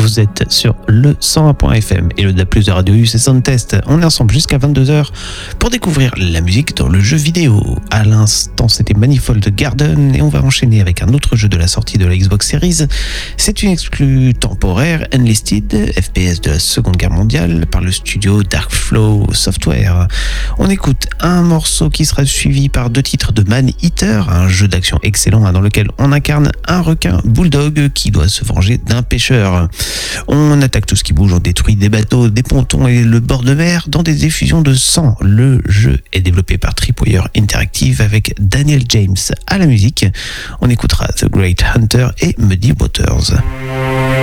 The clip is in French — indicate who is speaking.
Speaker 1: Vous êtes sur le 101.fm et le DAB+ de Radio U, c'est Soundtest. On est ensemble jusqu'à 22h pour découvrir la musique dans le jeu vidéo. À l'instant, c'était Manifold Garden et on va enchaîner avec un autre jeu de la sortie de la Xbox Series. C'est une exclue temporaire, Enlisted, FPS de la Seconde Guerre mondiale par le studio Darkflow Software. On écoute un morceau qui sera suivi par 2 titres de Man Eater, un jeu d'action excellent dans lequel on incarne un requin bulldog qui doit se venger d'un pêcheur. On attaque tout ce qui bouge, on détruit des bateaux, des pontons et le bord de mer dans des effusions de sang. Le jeu est développé par Tripwire Interactive avec Daniel James à la musique. On écoutera The Great Hunter et Muddy Waters.